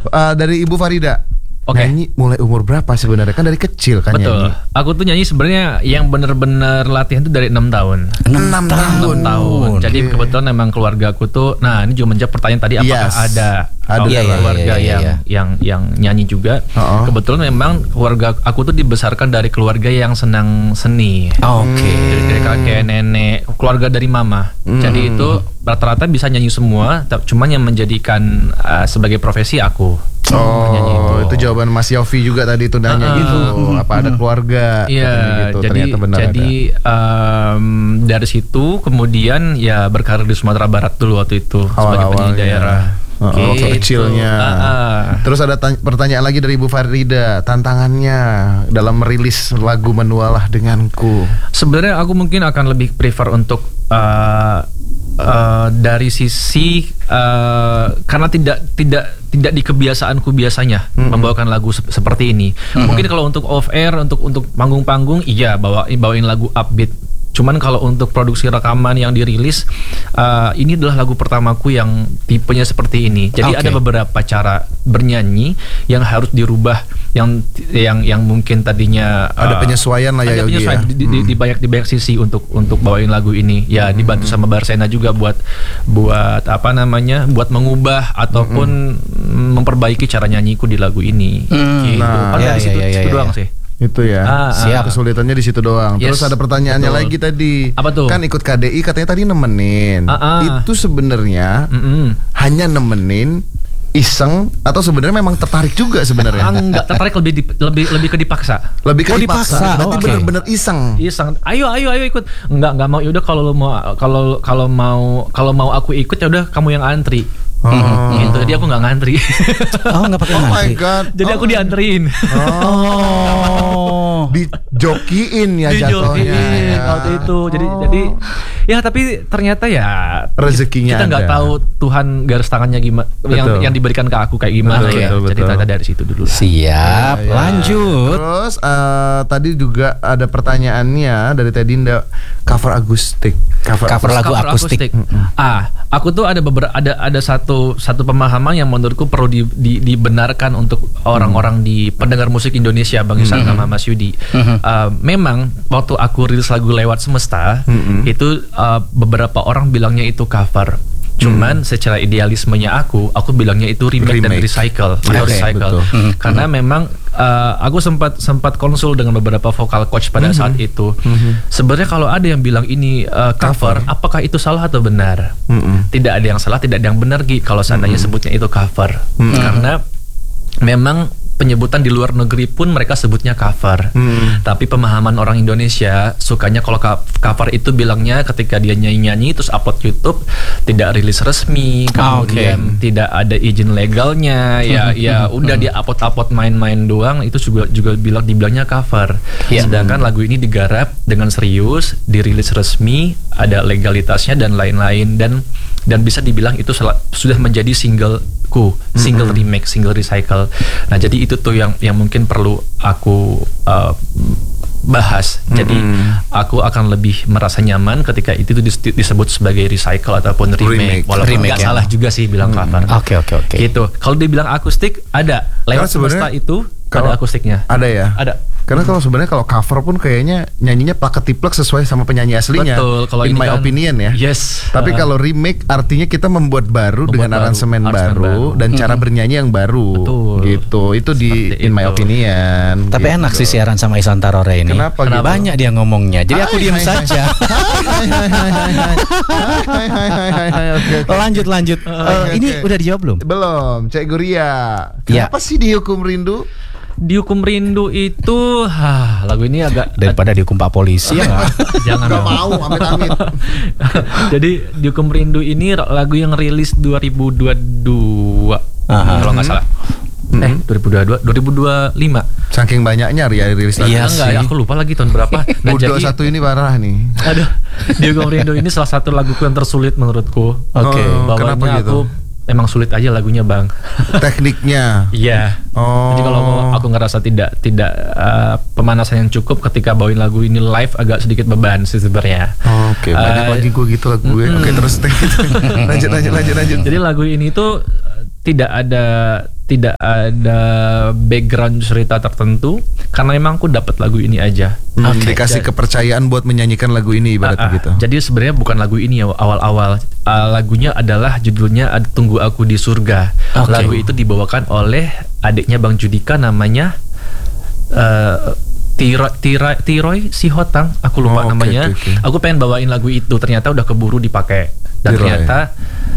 Dari Ibu Farida. Oke. Nyanyi mulai umur berapa sebenarnya? Kan dari kecil kan Betul. nyanyi. Aku tuh nyanyi sebenarnya yang bener-bener latihan tuh dari 6 tahun. 6 tahun. 6 tahun. Jadi kebetulan memang keluarga aku tuh, nah ini juga menjawab pertanyaan tadi, apakah Yes. ada keluarga yang nyanyi juga. Kebetulan memang keluarga aku tuh dibesarkan dari keluarga yang senang seni. Dari kakek, nenek, keluarga dari mama. Jadi itu rata-rata bisa nyanyi semua, cuman yang menjadikan sebagai profesi aku. Oh, itu jawaban Mas Yofi juga tadi itu nanya gitu. Apa ada keluarga? Iya, gitu. jadi Ternyata benar dari situ kemudian ya berkarir di Sumatera Barat dulu waktu itu sebagai penyanyi daerah. Waktu kecilnya. Terus ada pertanyaan lagi dari Ibu Farida, tantangannya dalam merilis lagu Menualah Denganku. Sebenarnya aku mungkin akan lebih prefer untuk dari sisi karena tidak di kebiasaanku biasanya membawakan lagu seperti ini. Mungkin kalau untuk off air, untuk panggung-panggung, iya bawain lagu upbeat. Cuman kalau untuk produksi rekaman yang dirilis, ini adalah lagu pertamaku yang tipenya seperti ini. Jadi ada beberapa cara bernyanyi yang harus dirubah, yang mungkin tadinya ada penyesuaian lah ya, Yogi ya. Di banyak sisi untuk bawain lagu ini. Ya dibantu sama Barsena juga buat apa namanya, buat mengubah ataupun memperbaiki cara nyanyiku di lagu ini. Gitu. Padahal situ doang sih. Itu ya. Siap. Kesulitannya di situ doang. Terus ada pertanyaannya lagi tadi. Apa tuh? Kan ikut KDI katanya tadi nemenin. Itu sebenarnya hanya nemenin, iseng, atau sebenarnya memang tertarik juga sebenarnya? Enggak tertarik, lebih ke dipaksa. Lebih ke dipaksa. Berarti benar-benar iseng. Iseng. Ayo ikut. Enggak mau. Yaudah kalau mau aku ikut ya udah kamu yang antri. Gitu. Jadi aku nggak ngantri. Nggak pakai ngantri. Oh my god. Jadi aku dianterin. Dijokiin ya jatuhnya. Waktu itu. Jadi ya tapi ternyata ya rezekinya kita nggak tahu Tuhan garis tangannya gimana, yang diberikan ke aku kayak gimana. Betul. Jadi ternyata dari situ dulu. Siap. Lanjut. Terus tadi juga ada pertanyaannya dari Tedinda, cover akustik. Cover lagu akustik. Aku tuh ada satu pemahaman yang menurutku perlu dibenarkan untuk orang-orang di pendengar musik Indonesia, Bang Isan sama Mas Yudi. Memang waktu aku rilis lagu Lewat Semesta, itu beberapa orang bilangnya itu cover. Cuman secara idealismenya aku bilangnya itu remake dan recycle. Karena memang aku sempat konsul dengan beberapa vocal coach pada saat itu. Sebenarnya kalau ada yang bilang ini cover, apakah itu salah atau benar? Tidak ada yang salah, tidak ada yang benar, Gi, kalau seandainya sebutnya itu cover. Karena memang penyebutan di luar negeri pun mereka sebutnya cover. Tapi pemahaman orang Indonesia sukanya kalau cover itu bilangnya ketika dia nyanyi-nyanyi terus upload YouTube, tidak rilis resmi, kemudian tidak ada izin legalnya, ya udah dia upload main-main doang, itu juga dibilangnya cover. Sedangkan lagu ini digarap dengan serius, dirilis resmi, ada legalitasnya dan lain-lain, dan bisa dibilang itu sudah menjadi single remake, single recycle. Nah, jadi itu tuh yang mungkin perlu aku bahas. Jadi aku akan lebih merasa nyaman ketika itu disebut sebagai recycle ataupun remake. Walaupun nggak salah juga sih bilang cover. Oke. Gitu. Kalau dibilang akustik, ada. Lewat Semesta itu ada akustiknya. Ada ya? Ada. Karena kalau sebenarnya kalau cover pun kayaknya nyanyinya plak-ketiplek sesuai sama penyanyi aslinya. Betul, kalau in ini my kan, opinion ya. Yes. Tapi kalau remake artinya kita membuat baru dengan aransemen baru dan cara bernyanyi yang baru. Betul. Gitu. Itu di in my opinion. Tapi gitu. Enak sih siaran sama Ihsan Tarore ini. Kenapa gitu? Banyak dia ngomongnya. Jadi aku diam saja. Lanjut. Ini udah dijawab belum? Belum, Cek Guria. Kenapa sih dihukum rindu? Dihukum rindu itu lagu ini agak daripada dihukum Pak Polisi ya. Jangan mau amit-amit. Jadi Dihukum Rindu ini lagu yang rilis 2022 kalau nggak salah. 2022 2025. Saking banyaknya rilis lagu. Iya enggak, aku lupa lagi tahun berapa. Nah, jadi satu ini parah nih. Aduh, Dihukum Rindu ini salah satu laguku yang tersulit menurutku. Kenapa gitu? Emang sulit aja lagunya, Bang. Tekniknya. Iya. Jadi kalau aku ngerasa tidak pemanasan yang cukup ketika bawain lagu ini live, agak sedikit beban sih sebenarnya. Banyak lagi gue gitu lagu gue. Terus lanjut. Jadi lagu ini tuh tidak ada tidak ada background cerita tertentu, karena memang aku dapat lagu ini aja. Dikasih kepercayaan buat menyanyikan lagu ini ibaratnya gitu. Jadi sebenarnya bukan lagu ini ya awal-awal. Lagunya adalah judulnya Tunggu Aku di Surga. Lagu itu dibawakan oleh adiknya Bang Judika, namanya Tiroy Sihotang, aku lupa namanya. Aku pengen bawain lagu itu, ternyata udah keburu dipakai. Dan ternyata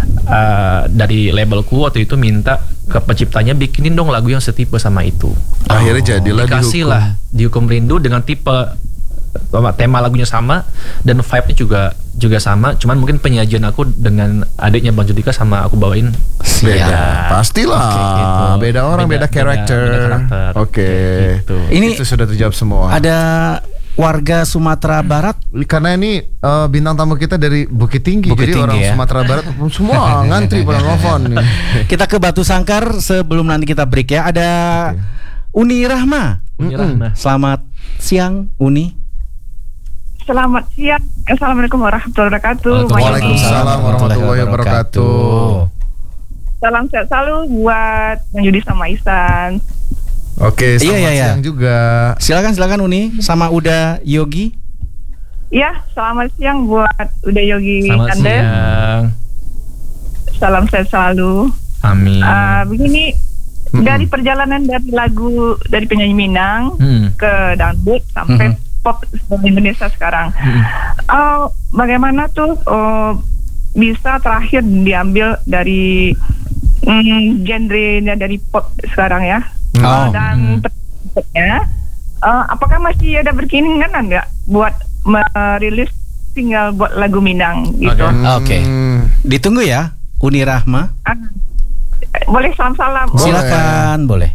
dari labelku waktu itu minta ke penciptanya bikinin dong lagu yang setipe sama itu. Akhirnya jadilah dikasih lah Dihukum Rindu dengan tipe tema lagunya sama dan vibe-nya juga sama, cuman mungkin penyajian aku dengan adiknya Bang Judika sama aku bawain beda. Pastilah. Gitu. Beda orang, beda karakter. Oke. Gitu. Ini itu sudah terjawab semua. Ada warga Sumatera Barat, karena ini bintang tamu kita dari Bukit Tinggi, jadi orang Sumatera Barat semua ngantri pada nelfon. Kita ke Batu Sangkar sebelum nanti kita break ya. Ada Uni Rahma. Selamat siang Uni. Selamat siang. Assalamualaikum warahmatullahi wabarakatuh. Waalaikumsalam warahmatullahi wabarakatuh. Salam sehat selalu buat Bang Yudi sama Ihsan. Oke, selamat siang juga. Silakan Uni sama Uda Yogi. Iya, selamat siang buat Uda Yogi. Selamat siang. Salam sehat selalu. Amin. Begini, dari perjalanan dari lagu dari penyanyi Minang ke dangdut sampai pop Indonesia sekarang, bagaimana tuh bisa terakhir diambil dari genre-nya dari pop sekarang ya? Dan berikutnya, apakah masih ada berkeinginan nggak buat merilis single buat lagu Minang gitu? Oke. Ditunggu ya, Uni Rahma. Boleh salam-salam. Silakan, boleh.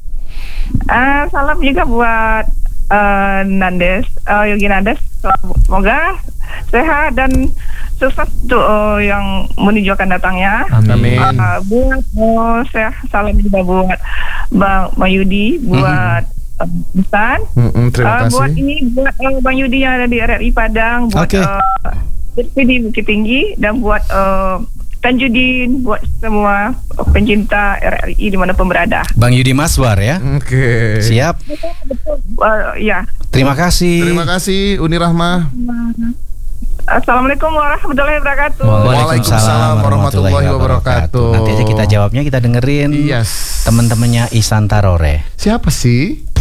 Salam juga buat Nandes, Yogi Nandes. Semoga sehat dan sukses untuk yang menuju akan datangnya. Amin. Buat saya salam juga buat Bang Yudi, buat Ihsan. Terima kasih. Buat ini buat Bang Yudi yang ada di RRI Padang, buat di Bukit Tinggi, dan buat Tanjudin, buat semua pencinta RRI dimanapun berada. Bang Yudi Maswar ya. Oke. Siap. Ya. Terima kasih. Terima kasih Uni Rahma. Assalamualaikum warahmatullahi wabarakatuh. Waalaikumsalam warahmatullahi wabarakatuh. Nanti aja kita jawabnya, kita dengerin teman-temannya Ihsan Tarore. Siapa sih?